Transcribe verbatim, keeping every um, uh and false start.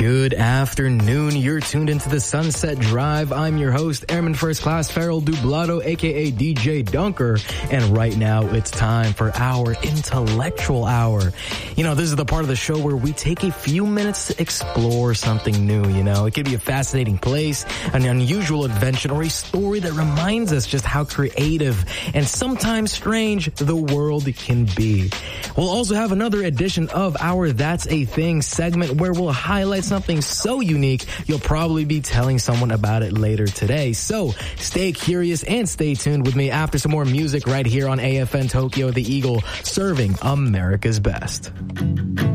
Good afternoon. You're tuned into the Sunset Drive. I'm your host, Airman First Class Farrell Dublado, aka D J Dunker. And right now it's time for our intellectual hour. You know, this is the part of the show where we take a few minutes to explore something new, you know. It could be a fascinating place, an unusual invention, or a story that reminds us just how creative and sometimes strange the world can be. We'll also have another edition of our That's a Thing segment where we'll highlight something so unique you'll probably be telling someone about it later today. So stay curious and stay tuned with me after some more music right here on A F N Tokyo, the Eagle, serving America's best.